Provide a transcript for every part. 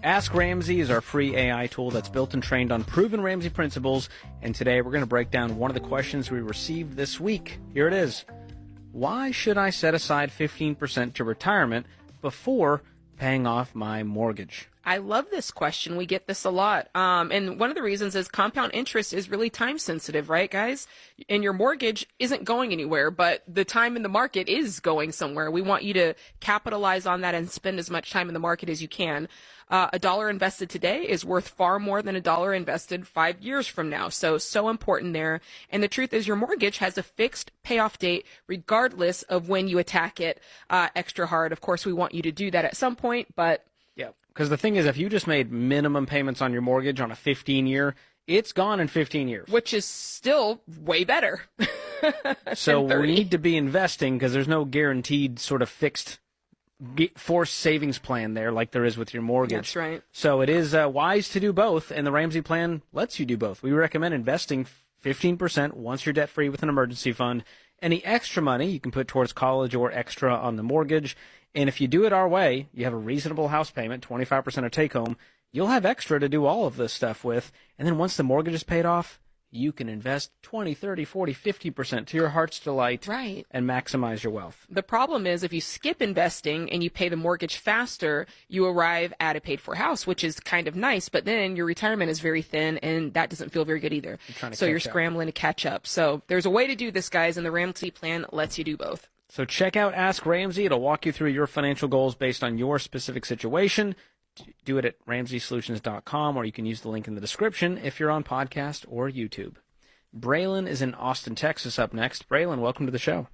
Ask Ramsey is our free AI tool that's built and trained on proven Ramsey principles, and today we're going to break down one of the questions we received this week. Here it is. Why should I set aside 15% to retirement before paying off my mortgage? I love this question. We get this a lot. And one of the reasons is compound interest is really time sensitive, right, guys? And your mortgage isn't going anywhere, but the time in the market is going somewhere. We want you to capitalize on that and spend as much time in the market as you can. A dollar invested today is worth far more than a dollar invested 5 years from now. So important there. And the truth is your mortgage has a fixed payoff date regardless of when you attack it extra hard. Of course, we want you to do that at some point, but yeah, because the thing is, if you just made minimum payments on your mortgage on a 15-year, it's gone in 15 years. Which is still way better. So we need to be investing because there's no guaranteed sort of fixed forced savings plan there like there is with your mortgage. That's right. So it is wise to do both, and the Ramsey plan lets you do both. We recommend investing 15% once you're debt-free with an emergency fund. Any extra money you can put towards college or extra on the mortgage. And if you do it our way, you have a reasonable house payment, 25% of take-home, you'll have extra to do all of this stuff with. And then once the mortgage is paid off, you can invest 20, 30, 40, 50% to your heart's delight, right, and maximize your wealth. The problem is if you skip investing and you pay the mortgage faster, you arrive at a paid-for house, which is kind of nice, but then your retirement is very thin, and that doesn't feel very good either. So you're scrambling to catch up. So there's a way to do this, guys, and the Ramsey plan lets you do both. So check out Ask Ramsey. It'll walk you through your financial goals based on your specific situation. Do it at RamseySolutions.com, or you can use the link in the description if you're on podcast or YouTube. Braylon is in Austin, Texas up next. Braylon, welcome to the show.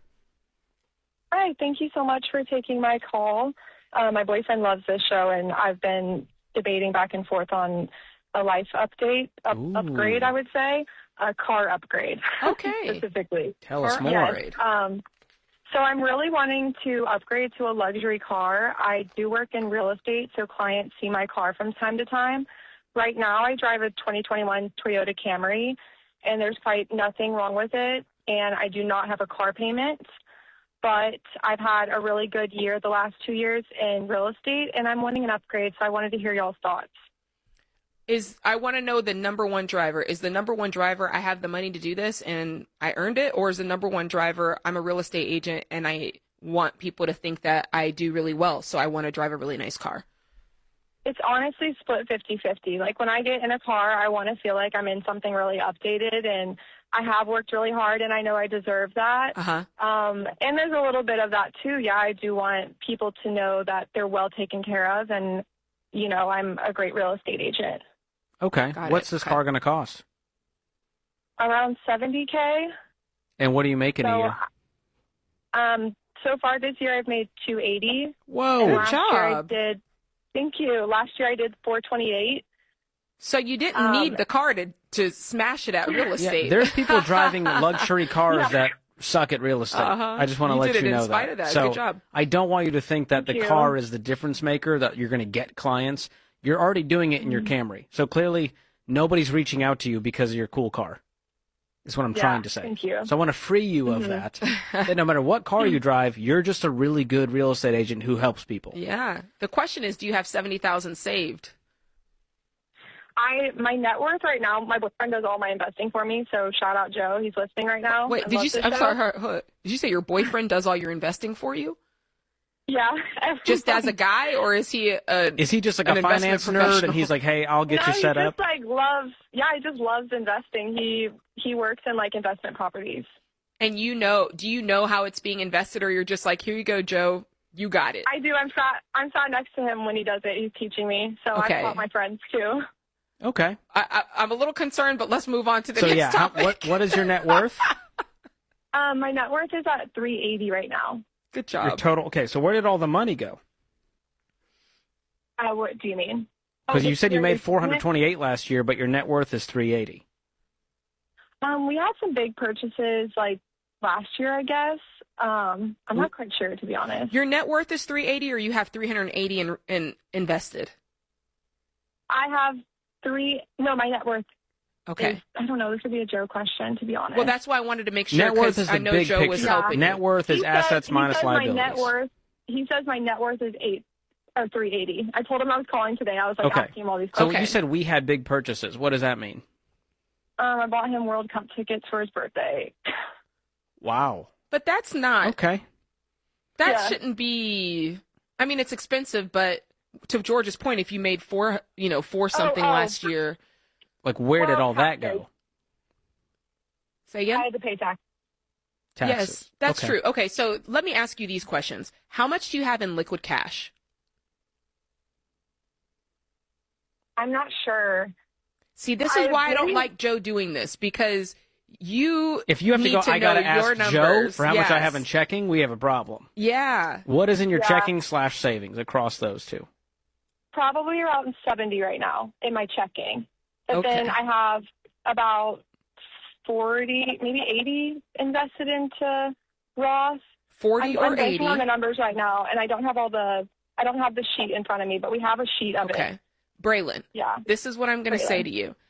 Hi, thank you so much for taking my call. My boyfriend loves this show, and I've been debating back and forth on a life upgrade, I would say, a car upgrade. Okay. Specifically. Tell us more. Yes. So I'm really wanting to upgrade to a luxury car. I do work in real estate, so clients see my car from time to time. Right now, I drive a 2021 Toyota Camry, and there's quite nothing wrong with it, and I do not have a car payment. But I've had a really good year the last 2 years in real estate, and I'm wanting an upgrade, so I wanted to hear y'all's thoughts. I want to know the number one driver. Is the number one driver, I have the money to do this and I earned it? Or is the number one driver, I'm a real estate agent and I want people to think that I do really well, so I want to drive a really nice car? It's honestly split 50-50. Like when I get in a car, I want to feel like I'm in something really updated, and I have worked really hard and I know I deserve that. And there's a little bit of that too. Yeah, I do want people to know that they're well taken care of, and, you know, I'm a great real estate agent. Okay. What's this car going to cost? Around $70K. And what are you making a year? So far this year I've made $280. Whoa. Good job. Thank you. Last year I did $428. So you didn't need the car to smash it at real estate. Yeah, there's people driving luxury cars that suck at real estate. I just want to let you know that. In spite of that. So good job. I don't want you to think that the car is the difference maker, that you're going to get clients. You're already doing it in your Camry. So clearly nobody's reaching out to you because of your cool car, is what I'm trying to say. Thank you. So I want to free you of that no matter what car you drive, you're just a really good real estate agent who helps people. Yeah. The question is, do you have $70,000 saved? My net worth right now, my boyfriend does all my investing for me, so shout out Joe. He's listening right now. Wait, I'm sorry, did you say your boyfriend does all your investing for you? Yeah. Just as a guy, or is he just like a finance nerd and he's like, hey, I'll get you set up? He just loves investing. He works in like investment properties. And do you know how it's being invested, or you're just like, here you go, Joe, you got it? I do. I'm sat next to him when he does it. He's teaching me. So I've taught my friends too. Okay. I'm a little concerned, but let's move on to the next topic. What is your net worth? My net worth is at $380 right now. Good job. Your total. Okay, so where did all the money go? What do you mean? Because you said you made $428 last year, but your net worth is $380. We had some big purchases like last year, I guess. I'm not quite sure, to be honest. Your net worth is $380, or you have $380 in invested? I have my net worth. Okay. I don't know. This would be a Joe question, to be honest. Well, that's why I wanted to make sure. Net worth is the big Joe picture. was helping. Net worth is assets minus liabilities. He says my net worth is or $380. I told him I was calling today. I was like Okay. asking him all these So questions. you said we had big purchases. What does that mean? I bought him World Cup tickets for his birthday. Wow. But that's not. Okay. That Yeah. shouldn't be. I mean, it's expensive, but to George's point, if you made four something last year, Like, where did Well, all that taxes. go? say I again. had to pay tax. Taxes. Yes, that's Okay. true. Okay, so let me ask you these questions. How much do you have in liquid cash? I'm not sure. See, this is why I don't really- like Joe doing this, because you If you have to need go, to I got to know your ask Joe numbers. for how much I Yes. have in checking, we have a problem. Yeah. What is in your Yeah. checking/savings across those two? Probably around 70 right now in my checking. But Okay. then I have about 40, maybe 80 invested into Roth. 40 I'm or banking 80. on the numbers right now, and I don't have I don't have the sheet in front of me, but we have a sheet of Okay. it. Braylon, Yeah. this is what I'm going to say to you.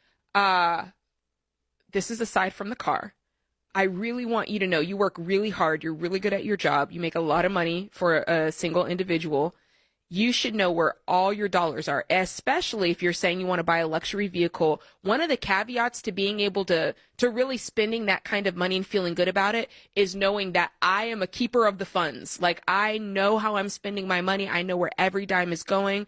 This is aside from the car. I really want you to know you work really hard. You're really good at your job. You make a lot of money for a single individual. You should know where all your dollars are, especially if you're saying you want to buy a luxury vehicle. One of the caveats to being able to really spending that kind of money and feeling good about it is knowing that I am a keeper of the funds. Like, I know how I'm spending my money. I know where every dime is going.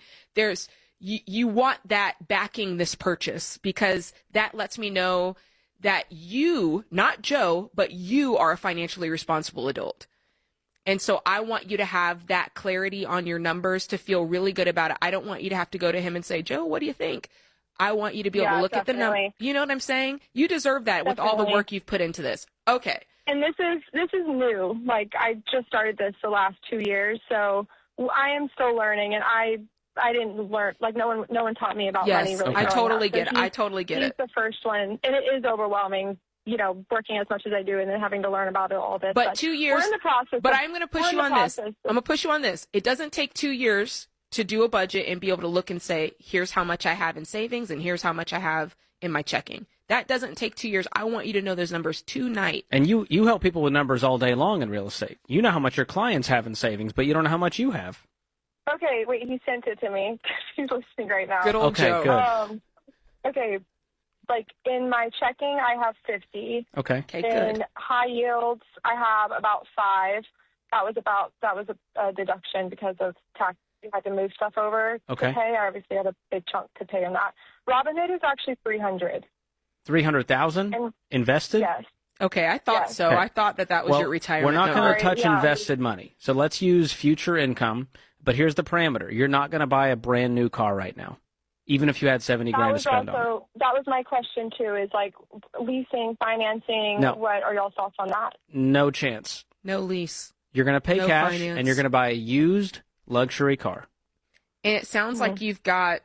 You want that backing this purchase, because that lets me know that you, not Joe, but you are a financially responsible adult. And so I want you to have that clarity on your numbers to feel really good about it. I don't want you to have to go to him and say, Joe, what do you think? I want you to be able to look at the number. Definitely. You know what I'm saying? You deserve that with all the Definitely. work you've put into this. Okay. And this is new. Like, I just started this the last 2 years, so I am still learning, and I didn't learn, like, no one taught me about money Yes, really. I growing totally up. So get it. I totally get he's it. the first one, and it is overwhelming, working as much as I do and then having to learn about all this. But 2 years. We're in the process. But of- I'm going to push we're you in on the this. process I'm going to push you on this. It doesn't take 2 years to do a budget and be able to look and say, here's how much I have in savings and here's how much I have in my checking. That doesn't take 2 years. I want you to know those numbers tonight. And you help people with numbers all day long in real estate. You know how much your clients have in savings, but you don't know how much you have. Okay, wait, he sent it to me. He's listening right now. Good old Okay, Joe. good. Okay, like, in my checking, I have 50. Okay. Okay, In good. high yields, I have about 5. That was a deduction because of tax. You had to move stuff over Okay. to pay. I obviously had a big chunk to pay on that. Robinhood is actually 300. 300,000 And- invested? Yes. Okay, I thought Yes. so. Okay. I thought that was Well, your retirement we're not number. going to touch Yeah. invested money. So let's use future income. But here's the parameter. You're not going to buy a brand new car right now, even if you had 70 grand to spend on it. That was my question too, is like leasing, financing. No. What are y'all's thoughts on that? No chance. No lease. You're going to pay No cash, finance. and you're going to buy a used luxury car. And it sounds Mm-hmm. like you've got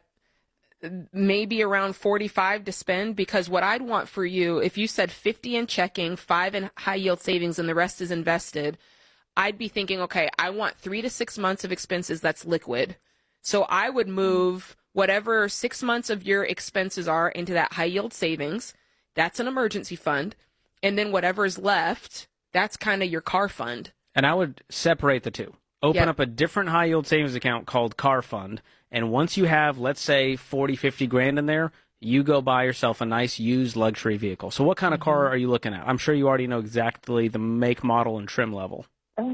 maybe around 45 to spend, because what I'd want for you, if you said 50 in checking, 5 in high yield savings, and the rest is invested, I'd be thinking, okay, I want 3 to 6 months of expenses that's liquid. So I would move whatever 6 months of your expenses are into that high yield savings. That's an emergency fund. And then whatever's left, that's kind of your car fund. And I would separate the two. Open Yep. up a different high yield savings account called Car Fund. And once you have, let's say, 40, 50 grand in there, you go buy yourself a nice used luxury vehicle. So what kind of car are you looking at? I'm sure you already know exactly the make, model, and trim level.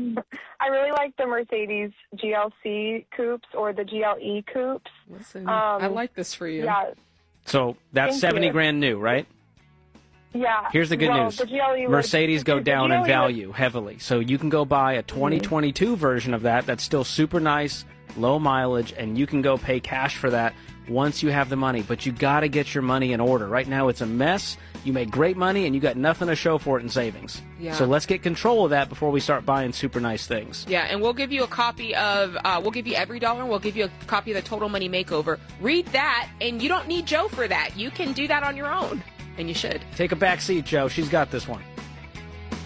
I really like the Mercedes GLC coupes or the GLE coupes. Listen, I like this for you. Yeah, So that's Thank 70 you. grand new, right? yeah. Here's the good Well, news. The GLE Mercedes go the down GLE in was- value heavily. So you can go buy a 2022 version of that that's still super nice, low mileage, and you can go pay cash for that once you have the money. But you got to get your money in order. Right now it's a mess. You make great money and you got nothing to show for it in savings. Yeah. So let's get control of that before we start buying super nice things. Yeah, and we'll give you a copy of, we'll give you every dollar, and we'll give you a copy of the Total Money Makeover. Read that, and you don't need Joe for that. You can do that on your own, and you should. Take a back seat, Joe. She's got this one.